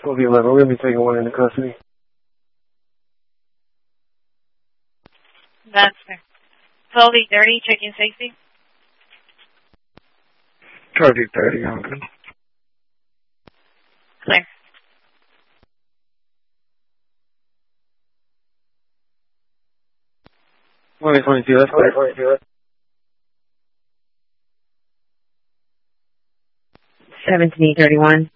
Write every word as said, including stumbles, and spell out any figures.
twelve eleven, we're going to be taking one into custody. That's fair. twelve thirty, check-in safety. Charge eight thirty, I'm good. Clear. one eight twenty-two, that's clear. seventeen thirty-one.